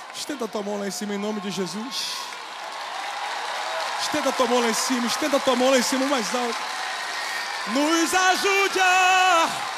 Estenda a tua mão lá em cima, em nome de Jesus. Estenda a tua mão lá em cima, estenda a tua mão lá em cima, mais alto. Nos ajude a